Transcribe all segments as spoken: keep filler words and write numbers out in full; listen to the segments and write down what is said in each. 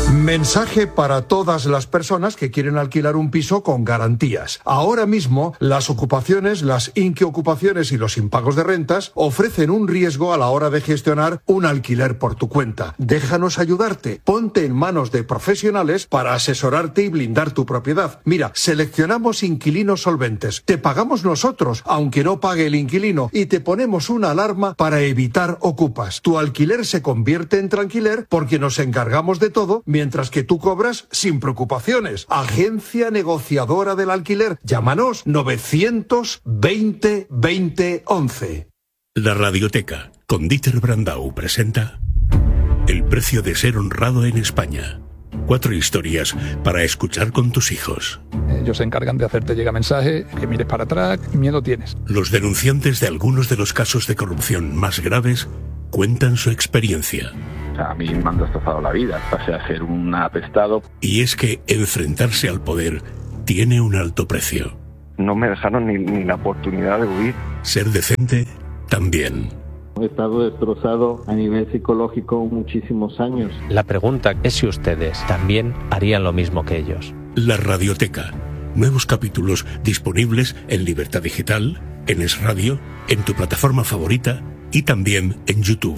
Mensaje para todas las personas que quieren alquilar un piso con garantías. Ahora mismo, las ocupaciones, las inquiocupaciones y los impagos de rentas ofrecen un riesgo a la hora de gestionar un alquiler por tu cuenta. Déjanos ayudarte. Ponte en manos de profesionales para asesorarte y blindar tu propiedad. Mira, seleccionamos inquilinos solventes. Te pagamos nosotros, aunque no pague el inquilino, y te ponemos una alarma para evitar ocupas. Tu alquiler se convierte en tranquiler porque nos encargamos de todo, mientras que tú cobras sin preocupaciones. Agencia negociadora del alquiler. Llámanos novecientos veinte veinte once. La Radioteca, con Dieter Brandau, presenta El precio de ser honrado en España. Cuatro historias para escuchar con tus hijos. Ellos se encargan de hacerte llegar mensaje, que mires para atrás, miedo tienes. Los denunciantes de algunos de los casos de corrupción más graves cuentan su experiencia. A mí me han destrozado la vida, pasé a ser un apestado. Y es que enfrentarse al poder tiene un alto precio. No me dejaron ni, ni la oportunidad de huir. Ser decente también. He estado destrozado a nivel psicológico muchísimos años. La pregunta es si ustedes también harían lo mismo que ellos. La Radioteca. Nuevos capítulos disponibles en Libertad Digital, en Es Radio, en tu plataforma favorita y también en YouTube.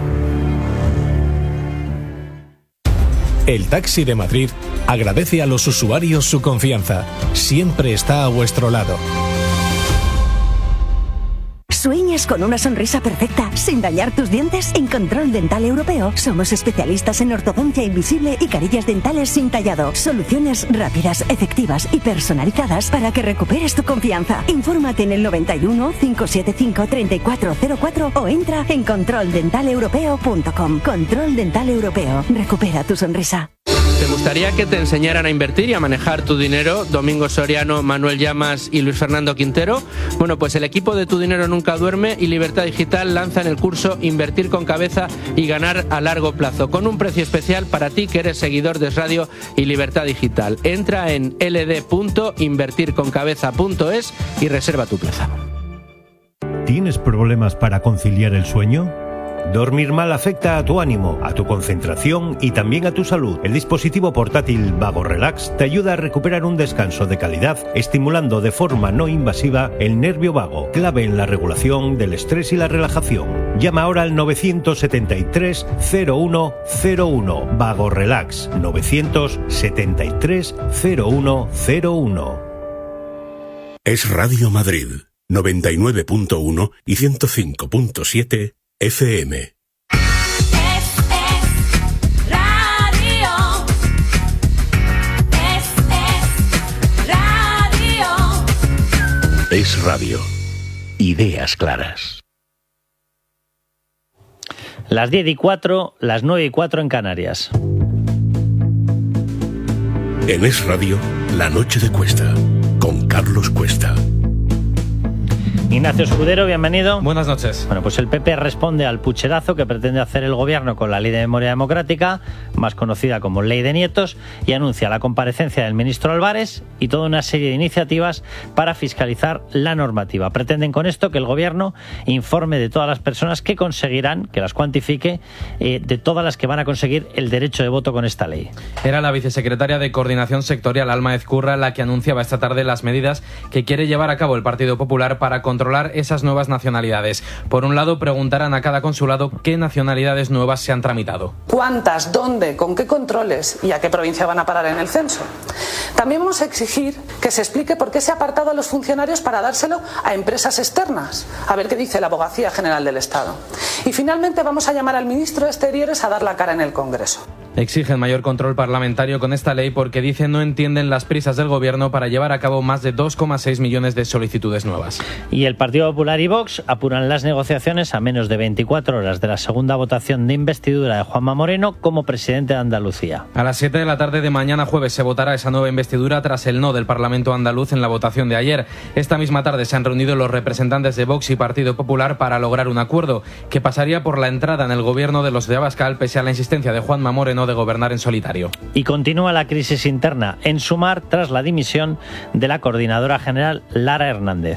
El Taxi de Madrid agradece a los usuarios su confianza. Siempre está a vuestro lado. ¿Sueñas con una sonrisa perfecta sin dañar tus dientes? En Control Dental Europeo somos especialistas en ortodoncia invisible y carillas dentales sin tallado. Soluciones rápidas, efectivas y personalizadas para que recuperes tu confianza. Infórmate en el noventa y uno, cinco siete cinco, treinta y cuatro cero cuatro o entra en control dental europeo punto com. Control Dental Europeo. Recupera tu sonrisa. ¿Te gustaría que te enseñaran a invertir y a manejar tu dinero? Domingo Soriano, Manuel Llamas y Luis Fernando Quintero. Bueno, pues el equipo de Tu Dinero Nunca Duerme y Libertad Digital lanzan el curso Invertir con Cabeza y Ganar a Largo Plazo, con un precio especial para ti que eres seguidor de Es Radio y Libertad Digital. Entra en l d punto invertir con cabeza punto es y reserva tu plaza. ¿Tienes problemas para conciliar el sueño? Dormir mal afecta a tu ánimo, a tu concentración y también a tu salud. El dispositivo portátil Vago Relax te ayuda a recuperar un descanso de calidad, estimulando de forma no invasiva el nervio vago, clave en la regulación del estrés y la relajación. Llama ahora al novecientos setenta y tres, cero uno cero uno. Vago Relax, novecientos setenta y tres, cero uno cero uno. Es Radio Madrid, noventa y nueve punto uno y ciento cinco punto siete F M. Es, es radio. Es, es radio. Es Radio. Ideas claras. Las diez y cuatro, las nueve y cuatro en Canarias. En Es Radio, La Noche de Cuesta, con Carlos Cuesta. Ignacio Escudero, bienvenido. Buenas noches. Bueno, pues el P P responde al pucherazo que pretende hacer el gobierno con la Ley de Memoria Democrática, más conocida como Ley de Nietos, y anuncia la comparecencia del ministro Álvarez y toda una serie de iniciativas para fiscalizar la normativa. Pretenden con esto que el gobierno informe de todas las personas que conseguirán, que las cuantifique, eh, de todas las que van a conseguir el derecho de voto con esta ley. Era la vicesecretaria de Coordinación Sectorial, Alma Ezcurra, la que anunciaba esta tarde las medidas que quiere llevar a cabo el Partido Popular para controlar controlar esas nuevas nacionalidades. Por un lado, preguntarán a cada consulado qué nacionalidades nuevas se han tramitado. ¿Cuántas? ¿Dónde? ¿Con qué controles? ¿Y a qué provincia van a parar en el censo? También vamos a exigir que se explique por qué se ha apartado a los funcionarios para dárselo a empresas externas. A ver qué dice la Abogacía General del Estado. Y finalmente vamos a llamar al ministro de Exteriores a dar la cara en el Congreso. Exigen mayor control parlamentario con esta ley porque dicen no entienden las prisas del gobierno para llevar a cabo más de dos coma seis millones de solicitudes nuevas. Y el Partido Popular y Vox apuran las negociaciones a menos de veinticuatro horas de la segunda votación de investidura de Juanma Moreno como presidente de Andalucía. A las siete de la tarde de mañana jueves se votará esa nueva investidura tras el no del Parlamento andaluz en la votación de ayer. Esta misma tarde se han reunido los representantes de Vox y Partido Popular para lograr un acuerdo que pasaría por la entrada en el gobierno de los de Abascal pese a la insistencia de Juanma Moreno de gobernar en solitario. Y continúa la crisis interna en Sumar tras la dimisión de la coordinadora general Lara Hernández.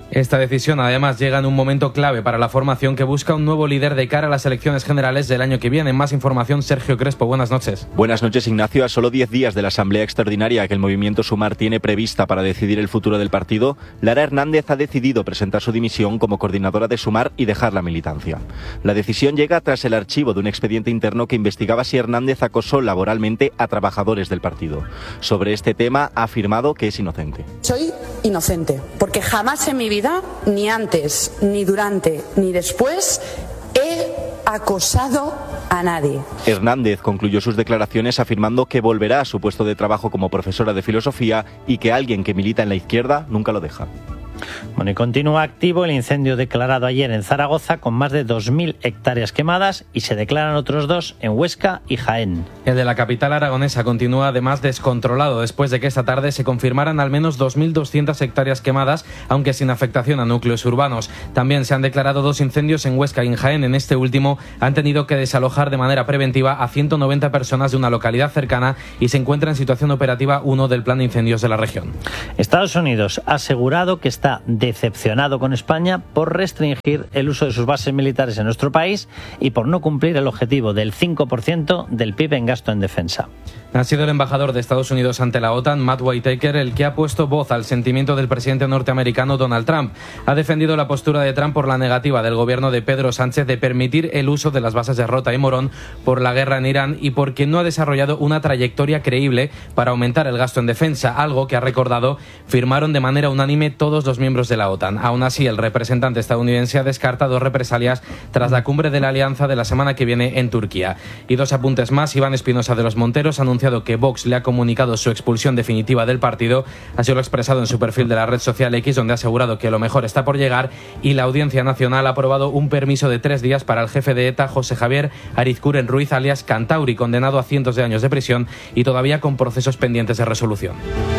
Esta decisión además llega en un momento clave para la formación que busca un nuevo líder de cara a las elecciones generales del año que viene. Más información, Sergio Crespo, buenas noches. Buenas noches, Ignacio. A solo diez días de la asamblea extraordinaria que el movimiento Sumar tiene prevista para decidir el futuro del partido, Lara Hernández ha decidido presentar su dimisión como coordinadora de Sumar y dejar la militancia. La decisión llega tras el archivo de un expediente interno que investigaba si Hernández acosó laboralmente a trabajadores del partido. Sobre este tema ha afirmado que es inocente. Soy inocente, porque jamás en mi vida, ni antes, ni durante, ni después, he acosado a nadie. Hernández concluyó sus declaraciones afirmando que volverá a su puesto de trabajo como profesora de filosofía y que alguien que milita en la izquierda nunca lo deja. Bueno, y continúa activo el incendio declarado ayer en Zaragoza con más de dos mil hectáreas quemadas y se declaran otros dos en Huesca y Jaén. El de la capital aragonesa continúa además descontrolado después de que esta tarde se confirmaran al menos dos mil doscientas hectáreas quemadas, aunque sin afectación a núcleos urbanos. También se han declarado dos incendios en Huesca y en Jaén. En este último han tenido que desalojar de manera preventiva a ciento noventa personas de una localidad cercana y se encuentra en situación operativa uno del plan de incendios de la región. Estados Unidos ha asegurado que está decepcionado con España por restringir el uso de sus bases militares en nuestro país y por no cumplir el objetivo del cinco por ciento del P I B en gasto en defensa. Ha sido el embajador de Estados Unidos ante la OTAN, Matt Whitaker, el que ha puesto voz al sentimiento del presidente norteamericano Donald Trump. Ha defendido la postura de Trump por la negativa del gobierno de Pedro Sánchez de permitir el uso de las bases de Rota y Morón por la guerra en Irán y porque no ha desarrollado una trayectoria creíble para aumentar el gasto en defensa, algo que ha recordado firmaron de manera unánime todos los miembros de la OTAN. Aún así, el representante estadounidense ha descartado represalias tras la cumbre de la alianza de la semana que viene en Turquía. Y dos apuntes más. Iván Espinosa de los Monteros ha anunciado que Vox le ha comunicado su expulsión definitiva del partido. Así lo ha expresado en su perfil de la red social X, donde ha asegurado que lo mejor está por llegar, y la Audiencia Nacional ha aprobado un permiso de tres días para el jefe de ETA, José Javier Arizcuren Ruiz, alias Cantauri, condenado a cientos de años de prisión y todavía con procesos pendientes de resolución.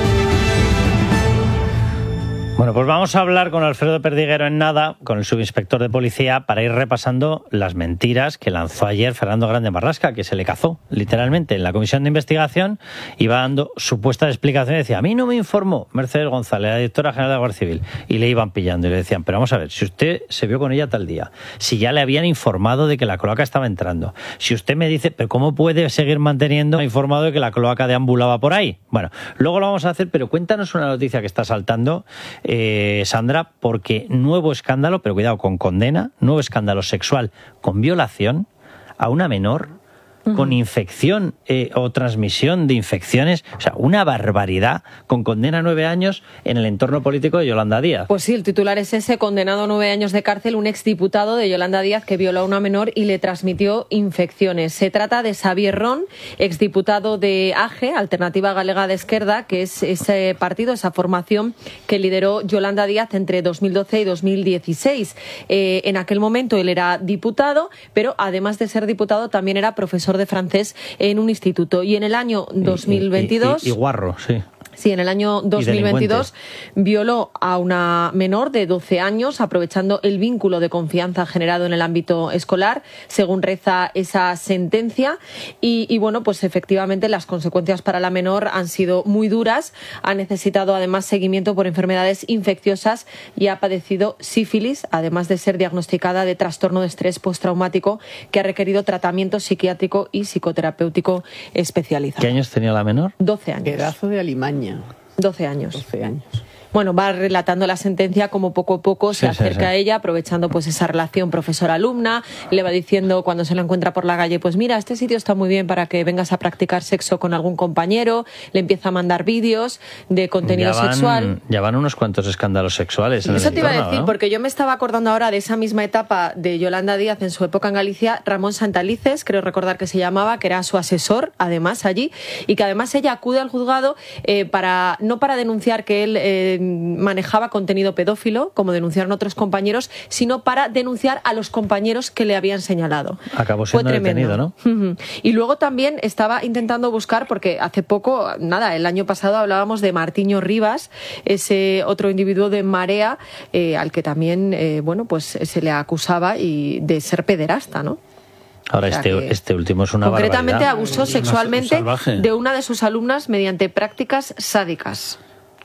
Bueno, pues vamos a hablar con Alfredo Perdiguero en nada, con el subinspector de policía, para ir repasando las mentiras que lanzó ayer Fernando Grande Marrasca, que se le cazó literalmente en la comisión de investigación. Iba dando supuestas explicaciones, decía, a mí no me informó Mercedes González, la directora general de la Guardia Civil, y le iban pillando y le decían, pero vamos a ver, si usted se vio con ella tal día, si ya le habían informado de que la cloaca estaba entrando, si usted me dice, pero ¿cómo puede seguir manteniendo informado de que la cloaca deambulaba por ahí? Bueno, luego lo vamos a hacer, pero cuéntanos una noticia que está saltando, Eh, Sandra, porque nuevo escándalo, pero cuidado, con condena, nuevo escándalo sexual con violación a una menor, uh-huh. con infección eh, o transmisión de infecciones, o sea, una barbaridad, con condena a nueve años en el entorno político de Yolanda Díaz. Pues sí, el titular es ese, condenado a nueve años de cárcel, un exdiputado de Yolanda Díaz que violó a una menor y le transmitió infecciones. Se trata de Xavier Ron, exdiputado de A G E, Alternativa Galega de Esquerda, que es ese partido, esa formación que lideró Yolanda Díaz entre dos mil doce y dos mil dieciséis. Eh, en aquel momento él era diputado, pero además de ser diputado también era profesor de francés en un instituto. Y en el año dos mil veintidós... Y, y, y guarro, sí. Sí, en el año dos mil veintidós violó a una menor de doce años, aprovechando el vínculo de confianza generado en el ámbito escolar, según reza esa sentencia. Y, y bueno, pues efectivamente las consecuencias para la menor han sido muy duras. Ha necesitado además seguimiento por enfermedades infecciosas y ha padecido sífilis, además de ser diagnosticada de trastorno de estrés postraumático, que ha requerido tratamiento psiquiátrico y psicoterapéutico especializado. ¿Qué años tenía la menor? doce años. Pedazo de alimaña. doce años. doce años. Bueno, va relatando la sentencia como poco a poco se sí, acerca sí, sí. a ella, aprovechando pues esa relación profesor-alumna, le va diciendo cuando se la encuentra por la calle, pues mira, este sitio está muy bien para que vengas a practicar sexo con algún compañero, le empieza a mandar vídeos de contenido ya van, sexual. Ya van unos cuantos escándalos sexuales en Eso el te iba entorno, a decir, ¿no? porque yo me estaba acordando ahora de esa misma etapa de Yolanda Díaz en su época en Galicia, Ramón Santalices, creo recordar que se llamaba, que era su asesor, además, allí, y que además ella acude al juzgado eh, para no para denunciar que él eh, manejaba contenido pedófilo, como denunciaron otros compañeros, sino para denunciar a los compañeros que le habían señalado. Acabó siendo detenido, ¿no? Uh-huh. Y luego también estaba intentando buscar, porque hace poco, nada, el año pasado hablábamos de Martiño Rivas, ese otro individuo de Marea, eh, al que también, eh, bueno, pues se le acusaba y de ser pederasta, ¿no? Ahora, o sea este, este último es una concretamente barbaridad. Abusó sexualmente de una de sus alumnas mediante prácticas sádicas.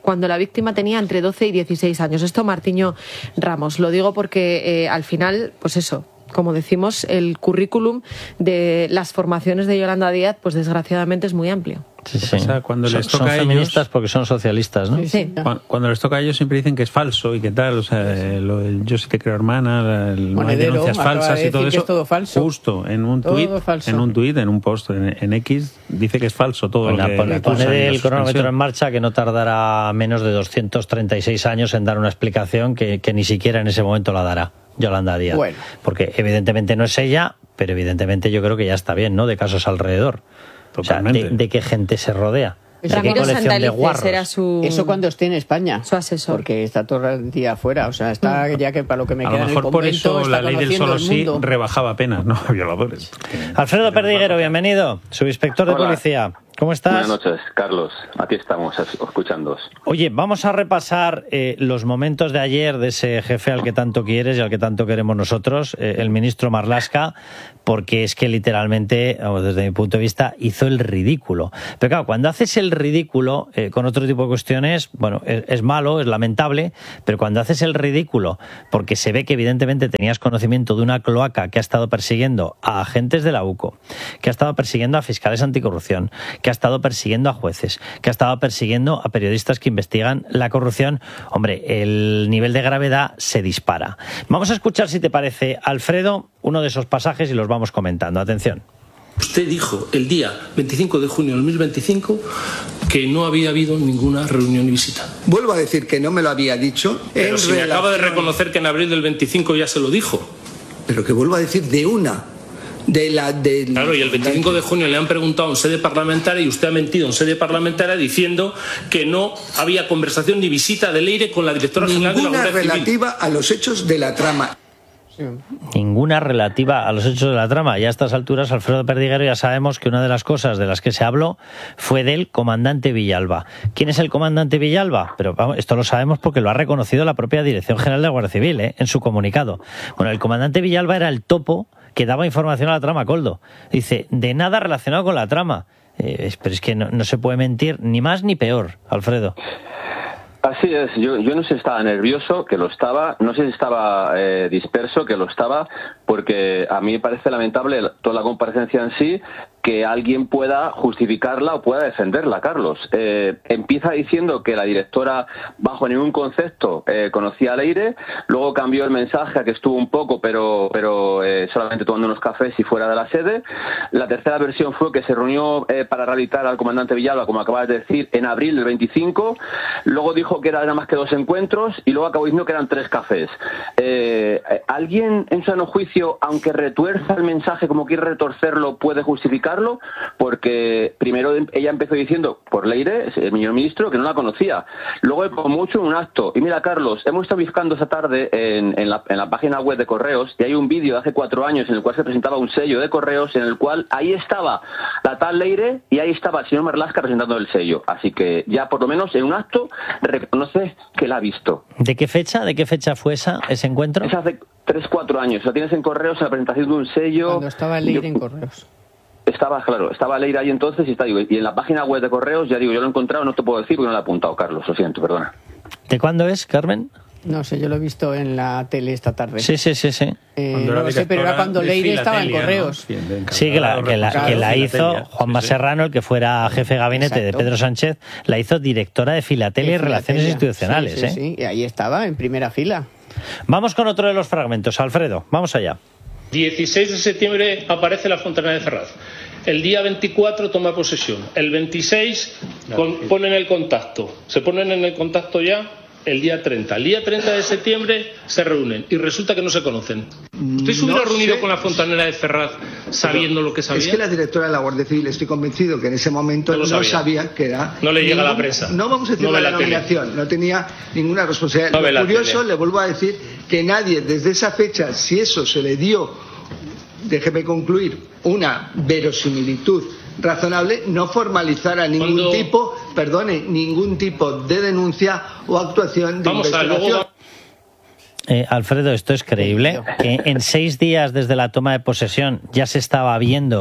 cuando la víctima tenía entre doce y dieciséis años. Esto Martiño Ramos. Lo digo porque eh, al final, pues eso, como decimos, el currículum de las formaciones de Yolanda Díaz, pues desgraciadamente es muy amplio. Sí, sí. O sea, cuando son, les toca son a ellos, feministas porque son socialistas, ¿no? Sí. Cuando, cuando les toca a ellos siempre dicen que es falso y que tal, o sea, lo del yo sí te creo hermana, el, no hay Monedero, denuncias acaba de falsas y decir todo que eso. es todo falso. Justo en un Todo tuit, falso. en un tuit, en un post en, en X dice que es falso todo Bueno, lo que pone, acusan pone y la el cronómetro suspensión. en marcha que no tardará menos de doscientos treinta y seis años en dar una explicación que, que ni siquiera en ese momento la dará Yolanda Díaz. Bueno. Porque evidentemente no es ella, pero evidentemente yo creo que ya está bien, ¿no? De casos alrededor. Totalmente. O sea, de, de qué gente se rodea. ¿De qué Ramiro colección de Santalices guarros? era su... Eso cuando esté en España. Su asesor. Porque está todo el día afuera. O sea, está ya que para lo que me A queda lo en el mejor por convento, eso la está ley del conociendo solo el sí mundo. rebajaba penas, ¿no? A violadores. Alfredo Perdiguero, bienvenido, subinspector de Hola. policía. ¿Cómo estás? Buenas noches, Carlos. Aquí estamos, escuchándoos. Oye, vamos a repasar eh, los momentos de ayer de ese jefe al que tanto quieres y al que tanto queremos nosotros, eh, el ministro Marlaska, porque es que literalmente, vamos, desde mi punto de vista, hizo el ridículo. Pero claro, cuando haces el ridículo eh, con otro tipo de cuestiones, bueno, es, es malo, es lamentable, pero cuando haces el ridículo porque se ve que evidentemente tenías conocimiento de una cloaca que ha estado persiguiendo a agentes de la UCO, que ha estado persiguiendo a fiscales anticorrupción, que ha estado persiguiendo a jueces, que ha estado persiguiendo a periodistas que investigan la corrupción, hombre, el nivel de gravedad se dispara. Vamos a escuchar, si te parece, Alfredo, uno de esos pasajes y los vamos comentando. Atención. Usted dijo el día veinticinco de junio de dos mil veinticinco que no había habido ninguna reunión y visita. Vuelvo a decir que no me lo había dicho. Pero en si me acaba de relación- reconocer que en abril del veinticinco ya se lo dijo. Pero que vuelvo a decir de una. De la, de Claro, y el veinticinco de junio le han preguntado en sede parlamentaria y usted ha mentido en sede parlamentaria diciendo que no había conversación ni visita de Leire con la directora general de la Ninguna Guardia Civil. relativa a los hechos de la trama. Ninguna relativa a los hechos de la trama. Y a estas alturas, Alfredo Perdiguero, ya sabemos que una de las cosas de las que se habló fue del comandante Villalba. ¿Quién es el comandante Villalba? Pero vamos, esto lo sabemos porque lo ha reconocido la propia Dirección General de la Guardia Civil, ¿eh? En su comunicado. Bueno, el comandante Villalba era el topo que daba información a la trama, Coldo. Dice, de nada relacionado con la trama. Eh, pero es que no, no se puede mentir ni más ni peor, Alfredo. Así es, yo, yo no sé si estaba nervioso, que lo estaba, no sé si estaba eh, disperso, que lo estaba, porque a mí me parece lamentable toda la comparecencia en sí, que alguien pueda justificarla o pueda defenderla, Carlos. Eh, empieza diciendo que la directora, bajo ningún concepto, eh, conocía a Leire, luego cambió el mensaje a que estuvo un poco, pero, pero eh, solamente tomando unos cafés y fuera de la sede. La tercera versión fue que se reunió eh, para rehabilitar al comandante Villalba, como acabas de decir, en abril del veinticinco, luego dijo que eran nada más que dos encuentros y luego acabó diciendo que eran tres cafés. Eh, ¿Alguien en sano juicio, aunque retuerza el mensaje como quiere retorcerlo, puede justificarlo? Porque primero ella empezó diciendo por Leire, el señor ministro, que no la conocía. Luego, como mucho, un acto. Y mira, Carlos, hemos estado buscando esta tarde en, en, la, en la página web de Correos y hay un vídeo de hace cuatro años en el cual se presentaba un sello de Correos en el cual ahí estaba la tal Leire y ahí estaba el señor Marlaska presentando el sello. Así que ya por lo menos en un acto reconoce que la ha visto. ¿De qué fecha? ¿De qué fecha fue esa, ese encuentro? Es hace tres, cuatro años. La tienes en Correos en la presentación de un sello. Cuando estaba Leire Yo- en Correos. Estaba, claro, estaba Leire ahí entonces y está, digo, y en la página web de Correos, ya digo, yo lo he encontrado, no te puedo decir porque no lo he apuntado, Carlos, lo siento, perdona. ¿De cuándo es, Carmen? No sé, yo lo he visto en la tele esta tarde. Sí, sí, sí, sí. Eh, no lo sé, pero era cuando Leire estaba en Correos. Sí, que la, que la, que la hizo Juanma Serrano, el que fuera jefe de gabinete Exacto. de Pedro Sánchez, la hizo directora de Filatelia y De Relaciones Filatelia. Institucionales. Sí, sí, ¿eh? sí, y ahí estaba, en primera fila. Vamos con otro de los fragmentos, Alfredo, vamos allá. dieciséis de septiembre aparece la Fontaneda de Ferraz. El día veinticuatro toma posesión. El veintiséis con- ponen el contacto. Se ponen en el contacto ya el día treinta. El día treinta de septiembre se reúnen y resulta que no se conocen. ¿Usted se hubiera No reunido sé. con la Fontanera de Ferraz sabiendo lo que sabía? Es que la directora de la Guardia Civil, estoy convencido que en ese momento No no, lo sabía. sabía que era... No le llega a la ningún- prensa. No vamos a decir No ve la la tele. denominación, no tenía ninguna responsabilidad. No ve Lo la curioso, tele. le vuelvo a decir, que nadie desde esa fecha, si eso se le dio, déjeme concluir, una verosimilitud razonable, no formalizara ningún Cuando- tipo, perdone, ningún tipo de denuncia o actuación de Vamos a ver, investigación. luego Eh, Alfredo, esto es creíble, que en seis días desde la toma de posesión ya se estaba viendo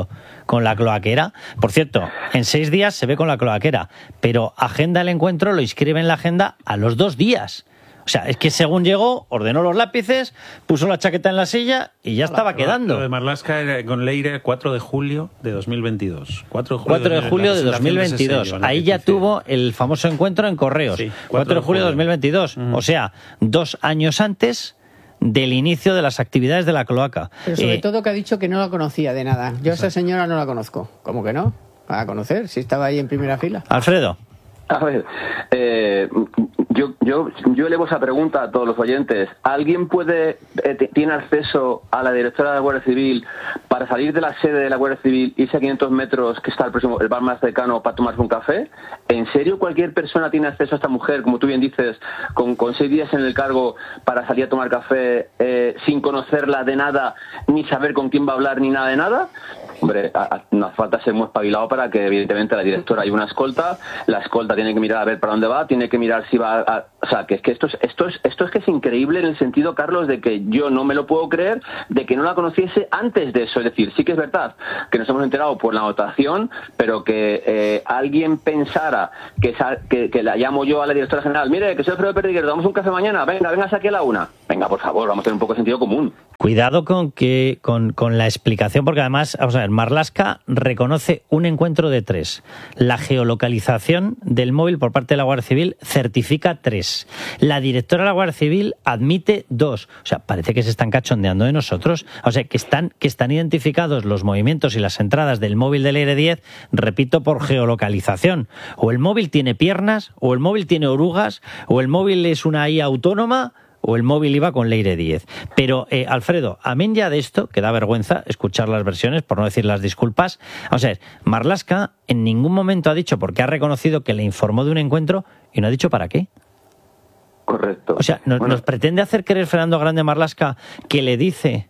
con la cloaquera. Por cierto, en seis días se ve con la cloaquera, pero agenda el encuentro, lo inscribe en la agenda a los dos días. O sea, es que según llegó, ordenó los lápices, puso la chaqueta en la silla y ya estaba Lo- quedando. Lo de Marlaska era con Leire cuatro de julio de dos mil veintidós. cuatro de julio, cuatro de julio de dos mil veintidós. Ahí ya tuvo el famoso encuentro en Correos. Sí, cuatro de julio de dos mil veintidós. O sea, dos años antes del inicio de las actividades de la cloaca. Pero sobre Eh, todo que ha dicho que no la conocía de nada. Yo a esa señora no la conozco. ¿Cómo que no? ¿A conocer? Si estaba ahí en primera fila. Alfredo. A ver, eh, yo, yo, yo elevo esa pregunta a todos los oyentes. ¿Alguien puede, eh, tiene acceso a la directora de la Guardia Civil para salir de la sede de la Guardia Civil, irse a quinientos metros, que está el próximo, el bar más cercano, para tomarse un café? ¿En serio cualquier persona tiene acceso a esta mujer, como tú bien dices, con, con seis días en el cargo para salir a tomar café eh, sin conocerla de nada, ni saber con quién va a hablar, ni nada de nada? Hombre, a, a, no hace falta ser muy espabilado para que evidentemente la directora hay una escolta, la escolta tiene que mirar a ver para dónde va, tiene que mirar si va a... O sea, que es que esto es, esto es, esto es que es increíble en el sentido, Carlos, de que yo no me lo puedo creer de que no la conociese antes de eso. Es decir, sí que es verdad que nos hemos enterado por la votación, pero que eh, alguien pensara que, esa, que, que la llamo yo a la directora general, mire, que soy Alfredo Perdiguero, damos un café mañana, venga, venga, aquí a la una. Venga, por favor, vamos a tener un poco de sentido común. Cuidado con que con, con la explicación, porque además, vamos a ver, Marlaska reconoce un encuentro de tres. La geolocalización del móvil por parte de la Guardia Civil certifica tres. La directora de la Guardia Civil admite dos. O sea, parece que se están cachondeando de nosotros. O sea, que están, que están identificados los movimientos y las entradas del móvil del Leire diez, repito, por geolocalización. O el móvil tiene piernas, o el móvil tiene orugas, o el móvil es una I A autónoma, o el móvil iba con Leire diez. Pero, eh, Alfredo, amén ya de esto, que da vergüenza escuchar las versiones, por no decir las disculpas, o sea, Marlaska en ningún momento ha dicho, porque ha reconocido que le informó de un encuentro y no ha dicho para qué. Correcto. O sea, nos, bueno. nos pretende hacer creer Fernando Grande Marlaska que le dice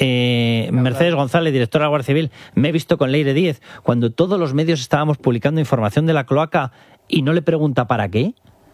eh, Mercedes González, directora de la Guardia Civil, me he visto con Leire diez, cuando todos los medios estábamos publicando información de la cloaca y no le pregunta para qué.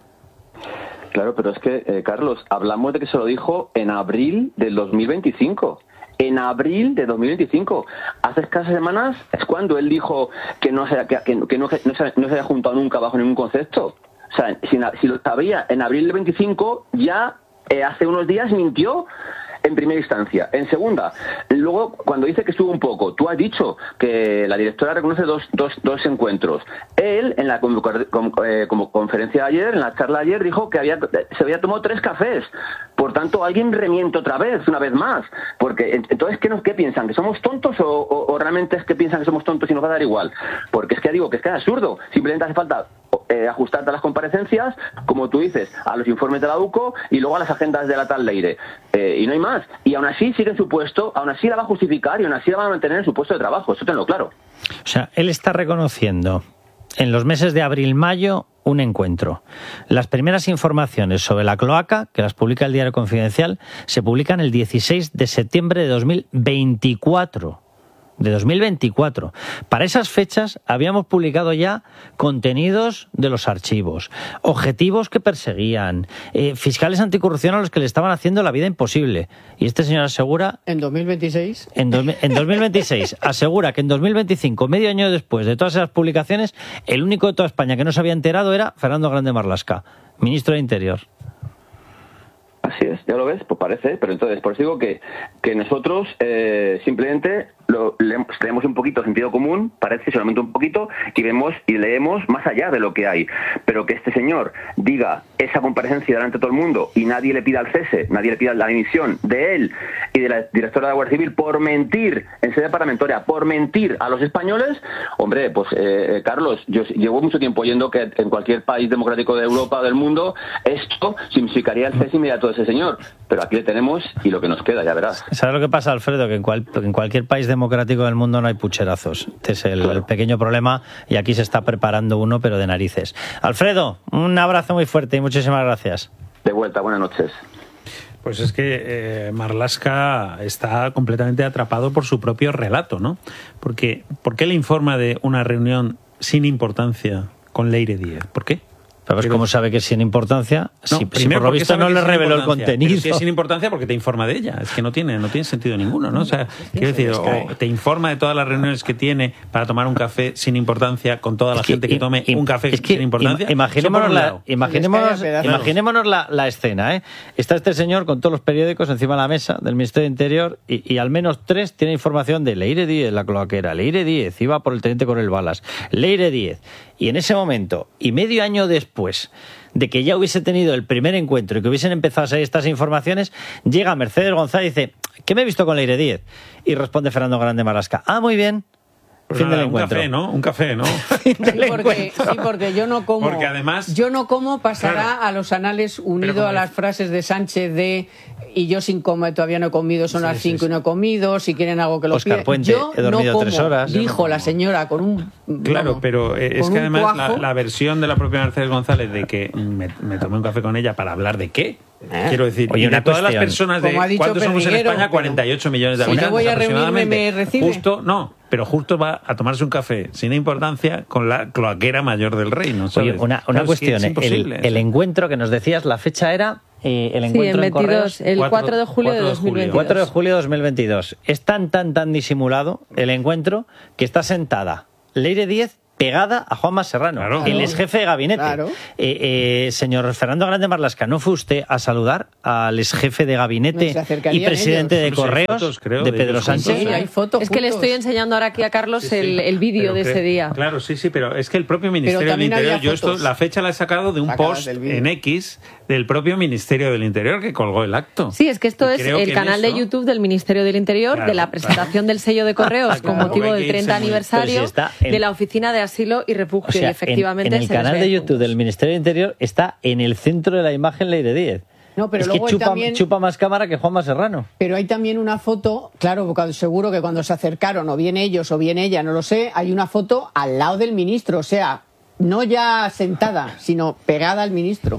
Claro, pero es que, eh, Carlos, hablamos de que se lo dijo en abril del dos mil veinticinco. En abril de dos mil veinticinco. Hace escasas semanas es cuando él dijo que no se, que, que, que no, que no, se, no se había juntado nunca bajo ningún concepto. O sea, si, si lo sabía en abril del veinticinco, ya eh, hace unos días mintió en primera instancia. En segunda, luego, cuando dice que estuvo un poco, tú has dicho que la directora reconoce dos, dos, dos encuentros. Él, en la como, como, eh, como conferencia de ayer, en la charla de ayer, dijo que había, se había tomado tres cafés. Por tanto, alguien remiente otra vez, una vez más. Porque, entonces, ¿qué, nos, qué piensan? ¿Que somos tontos o, o, o realmente es que piensan que somos tontos y nos va a dar igual? Porque es que digo que es que es absurdo. Simplemente hace falta eh, ajustarte a las comparecencias, como tú dices, a los informes de la U C O y luego a las agendas de la tal Leire. Eh, y no hay más. Y aún así sigue en su puesto, aún así la va a justificar y aún así la va a mantener en su puesto de trabajo. Eso tenlo claro. O sea, él está reconociendo en los meses de abril-mayo un encuentro. Las primeras informaciones sobre la cloaca, que las publica el Diario Confidencial, se publican el dieciséis de septiembre de dos mil veinticuatro. De dos mil veinticuatro. Para esas fechas habíamos publicado ya contenidos de los archivos, objetivos que perseguían, eh, fiscales anticorrupción a los que le estaban haciendo la vida imposible. Y este señor asegura... ¿En dos mil veintiséis? En, do, en dos mil veintiséis asegura que en dos mil veinticinco, medio año después de todas esas publicaciones, el único de toda España que no se había enterado era Fernando Grande Marlaska, ministro de Interior. Así es, ya lo ves, pues parece, pero entonces, por eso digo que, que nosotros eh, simplemente lo, le, tenemos un poquito de sentido común, parece solamente un poquito, y vemos y leemos más allá de lo que hay. Pero que este señor diga esa comparecencia delante de todo el mundo y nadie le pida el cese, nadie le pida la dimisión de él y de la directora de la Guardia Civil por mentir en sede parlamentaria, por mentir a los españoles, hombre, pues eh, Carlos, yo llevo mucho tiempo oyendo que en cualquier país democrático de Europa o del mundo esto significaría el cese inmediato de ese señor, pero aquí le tenemos y lo que nos queda, ya verás. ¿Sabes lo que pasa, Alfredo? Que en, cual, en cualquier país democrático del mundo no hay pucherazos. Este es el, claro. el pequeño problema y aquí se está preparando uno, pero de narices. Alfredo, un abrazo muy fuerte y muchísimas gracias. De vuelta, buenas noches. Pues es que eh, Marlaska está completamente atrapado por su propio relato, ¿no? Porque, ¿por qué le informa de una reunión sin importancia con Leire diez? ¿Por qué? Pero ves cómo sabe que es sin importancia, No, si, si primero por lo porque visto sabe no que le es sin reveló el importancia, contenido. pero es que es sin importancia porque te informa de ella. Es que no tiene, no tiene sentido ninguno, ¿no? O sea, quiero decir, o te informa de todas las reuniones que tiene para tomar un café sin importancia con toda la Es que gente que im- tome im- un café es que sin importancia. im- Imaginémonos, Eso por un la, lado. imaginémonos, imaginémonos la, la escena, ¿eh? Está este señor con todos los periódicos encima de la mesa del Ministerio de Interior y, y al menos tres tiene información de Leire Díez, la cloaquera. Leire Díez iba por el teniente coronel Balas. Leire Díez. Y en ese momento, y medio año después de que ya hubiese tenido el primer encuentro y que hubiesen empezado a salir estas informaciones, llega Mercedes González y dice, ¿qué me he visto con Leire Díez? Y responde Fernando Grande Marlasca, ah, muy bien. Pues Fin nada, del un encuentro. café, ¿no? Un café, ¿no? Sí, porque, sí, porque yo no como. Porque además- Yo no como pasará Claro. a los anales unido como a las frases de Sánchez de y yo sin comer todavía no he comido, son Sí, las sí, cinco sí. y no he comido, si quieren algo que lo Óscar piden. Puente, yo he dormido no como, tres horas. dijo la señora con un. Claro, vamos, pero eh, es con que un además la, cuajo. la versión de la propia Mercedes González de que me, me tomé un café con ella para hablar de qué. Eh. Quiero decir, Oye, y una de todas las cuestión. personas de Como ha dicho ¿cuántos somos en Perniguero, España? pero- cuarenta y ocho millones de Si yo habitantes voy a reunirme, aproximadamente. ¿me recibe? Justo, no, pero justo va a tomarse un café sin importancia con la cloaquera mayor del reino, ¿sabes? Oye, una, una Claro, es que cuestión, es ¿eh? imposible, el, el encuentro que nos decías, la fecha era eh, el Sí, encuentro en en Correos. veintidós, el cuatro de julio de cuatro de dos mil veintidós. cuatro de julio de dos mil veintidós. Es tan, tan, tan disimulado el encuentro que está sentada Leire Díez pegada a Juanma Serrano, Claro. el ex jefe de gabinete. Claro. Eh, eh, señor Fernando Grande Marlasca, ¿no fue usted a saludar al ex jefe de gabinete No se acercarían y presidente ellos. de Hombre, sí, hay Correos, fotos, creo, de de Pedro ellos juntos, Sánchez? Sí, hay fotos. Es que le juntos. estoy enseñando ahora aquí a Carlos Sí, sí. el, el vídeo Pero de que- ese día. Claro, sí, sí, pero es que el propio Ministerio del también Interior, había yo esto, fotos. la fecha la he sacado de un Sacadas post del vídeo. en X del propio Ministerio del Interior que colgó el acto. Sí, es que esto Y es creo que el en canal de eso- YouTube del Ministerio del Interior, Claro, de la presentación del sello de correos con Claro, motivo hay del que irse treinta muy- aniversario Pero si está en- de la Oficina de Asilo y Refugio. O sea, y en- efectivamente en, el se les canal ve de juntos. YouTube del Ministerio del Interior está en el centro de la imagen Leire Díez. No, pero es luego que él chupa, también- chupa más cámara que Juanma Serrano. Pero hay también una foto, claro, porque seguro que cuando se acercaron, o bien ellos o bien ella, no lo sé, hay una foto al lado del ministro, o sea, no ya sentada, sino pegada al ministro.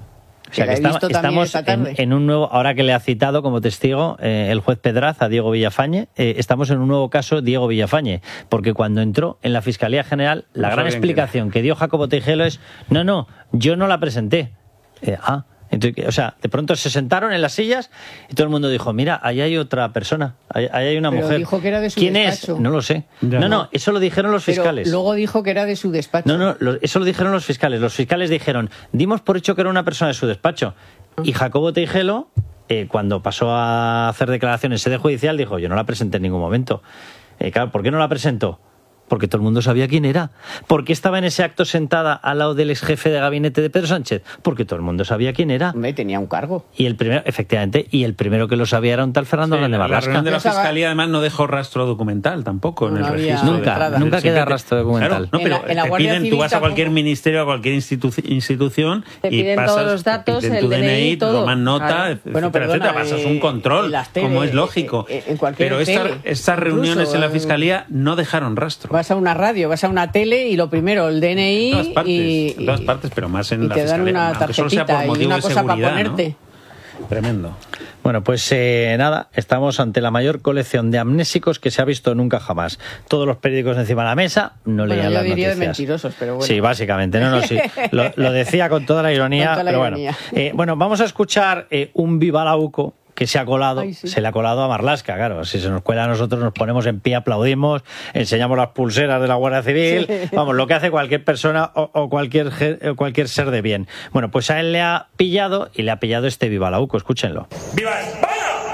O sea, Que que la he estamos, visto también estamos esta en, tarde. en un nuevo, ahora que le ha citado como testigo eh, el juez Pedraz a Diego Villafañe, eh, estamos en un nuevo caso Diego Villafañe, porque cuando entró en la Fiscalía General, la No gran sabían explicación que dio Jacobo Teijelo es, no, no, yo no la presenté. Eh, ah, entonces, o sea, de pronto se sentaron en las sillas y todo el mundo dijo, mira, ahí hay otra persona, ahí, ahí hay una Pero mujer. dijo que era de su ¿Quién despacho. es? No lo sé. Ya. No, no, eso lo dijeron los Pero fiscales. luego dijo que era de su despacho. No, no, lo- eso lo dijeron los fiscales. Los fiscales dijeron, dimos por hecho que era una persona de su despacho. Y Jacobo Teijelo, eh, cuando pasó a hacer declaraciones en sede judicial, dijo, yo no la presenté en ningún momento. Eh, claro, ¿por qué no la presentó? Porque todo el mundo sabía quién era. ¿Por qué estaba en ese acto sentada al lado del ex jefe de gabinete de Pedro Sánchez? Porque todo el mundo sabía quién era. Hombre, tenía un cargo. Y el primero, efectivamente, y el primero que lo sabía era un tal Fernando Sí, Grande la, la Marlasca. reunión de la Yo estaba- Fiscalía además no dejó rastro documental tampoco en No el había registro. de- Nunca, entrada. nunca Siempre queda te- rastro documental. Claro, no, En pero la- en la te Guardia piden, tú Civil vas a cualquier tampoco. ministerio, a cualquier institu- institución Te y piden pasas, todos los datos, te piden el tu D N I, te todo. toman nota, Claro. etcétera, Bueno, perdona, etcétera, pasas eh, un control, en las tele, como es lógico. eh, en cualquier Pero esta- tele, estas reuniones incluso, en la eh, Fiscalía no dejaron rastro. Vas a una radio, vas a una tele y lo primero, el D N I En todas partes, y, en todas partes, pero más en y la te dan Fiscalía, una aunque solo sea por tarjetita y motivo una de cosa para seguridad, ¿no? ponerte. Tremendo. Bueno, pues eh, nada, estamos ante la mayor colección de amnésicos que se ha visto nunca jamás. Todos los periódicos encima de la mesa, no Bueno, leían yo las diría de noticias. mentirosos, pero bueno. Sí, básicamente, no, no, sí. Lo, lo decía con toda la ironía, Con toda la pero ironía. bueno. Eh, bueno, vamos a escuchar eh, un Viva la U C O que se ha colado, Ay, sí. se le ha colado a Marlasca, claro. Si se nos cuela a nosotros nos ponemos en pie, aplaudimos, enseñamos las pulseras de la Guardia Civil, Sí. vamos, lo que hace cualquier persona o, o cualquier, ge- o cualquier ser de bien. Bueno, pues a él le ha pillado y le ha pillado este Viva la U C O, escúchenlo. ¡Viva España!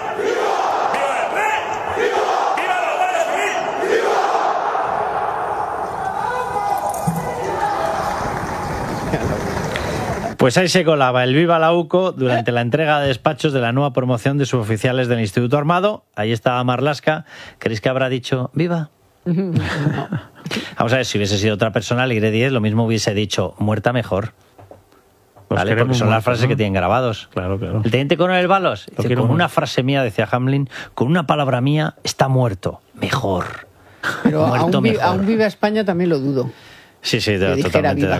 ¡Viva el rey! ¡Viva la Guardia Civil! Pues ahí se colaba el Viva la U C O durante la entrega de despachos de la nueva promoción de suboficiales del Instituto Armado. Ahí estaba Marlasca. ¿Creéis que habrá dicho viva? Vamos a ver, si hubiese sido otra persona, Leire Díez, lo mismo hubiese dicho muerta mejor. Pues ¿Vale? Porque queremos son las muertos, frases ¿no? que tienen grabados. Claro, claro. El teniente coronel Balos, dice, quiero con muerto. una frase mía, decía Hamlin, con una palabra mía, está muerto. Mejor. Pero Muerto aún, vi- mejor. aún viva España también lo dudo. Sí, sí, dijera totalmente viva. de acuerdo.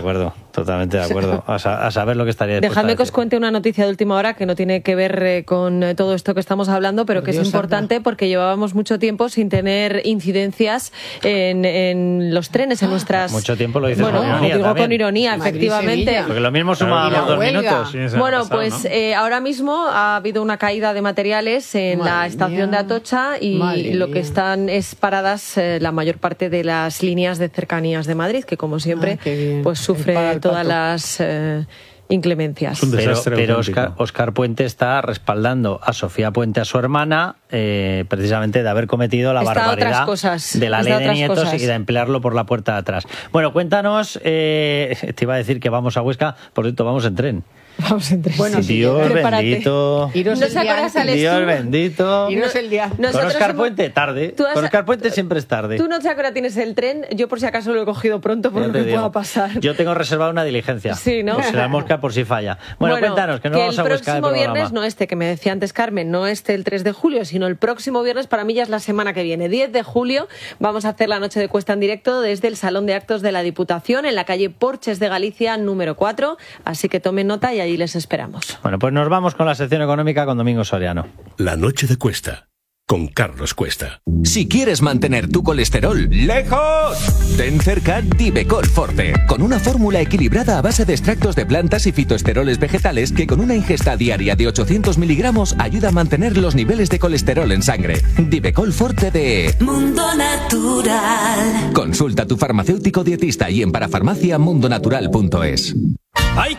Totalmente de acuerdo. A, sa- a saber lo que estaría dispuesta Dejadme a que os decir. cuente una noticia de última hora que no tiene que ver eh, con eh, todo esto que estamos hablando, pero Por que Dios, es importante anda. porque llevábamos mucho tiempo sin tener incidencias en, en los trenes, en nuestras... Mucho tiempo lo dices Bueno, con ironía digo también. con ironía, Madrid, efectivamente. Sevilla. Porque lo mismo Y sumábamos la dos huelga. minutos. Sí, se me ha Bueno, pasado, pues ¿no? eh, ahora mismo ha habido una caída de materiales en Madre la estación mía. de Atocha y Madre lo que mía. están es paradas eh, la mayor parte de las líneas de cercanías de Madrid, que como siempre Ah, qué bien. pues El sufre para el todas pato. las eh, inclemencias. Es un Pero, desastre pero auténtico. Oscar, Oscar Puente está respaldando a Sofía Puente, a su hermana, eh, precisamente de haber cometido la Está a barbaridad otras cosas, de la está ley a de otras nietos cosas. y de emplearlo por la puerta de atrás. Bueno, cuéntanos, eh, te iba a decir que vamos a Huesca, por cierto, vamos en tren. Vamos entre Bueno, sí. sí, Dios prepárate. bendito. Iros ¿No el se día acuerdas, antes. Alex, Dios tú? bendito. Iros el día antes. Con Nosotros Oscar hemos- Puente, tarde. Tú has- Con Oscar Puente siempre es tarde. Tú no sé a qué hora tienes el tren, yo por si acaso lo he cogido pronto por Ya lo te que digo. pueda pasar. Yo tengo reservada una diligencia. Sí, ¿no? Pues se la mosca por si falla. Bueno, cuéntanos, que no vamos el a Huesca de próximo programa. viernes, no este que me decía antes Carmen, no este el tres de julio, sino el próximo viernes, para mí ya es la semana que viene, diez de julio, vamos a hacer la noche de Cuesta en directo desde el Salón de Actos de la Diputación en la calle Porches de Galicia número cuatro, así que tomen nota y allí les esperamos. Bueno, pues nos vamos con la sección económica con Domingo Soriano. La noche de Cuesta, con Carlos Cuesta. Si quieres mantener tu colesterol lejos, ten cerca Divecol Forte, con una fórmula equilibrada a base de extractos de plantas y fitoesteroles vegetales que con una ingesta diaria de ochocientos miligramos ayuda a mantener los niveles de colesterol en sangre. Divecol Forte de Mundo Natural. Consulta a tu farmacéutico dietista y en parafarmacia mundonatural punto es.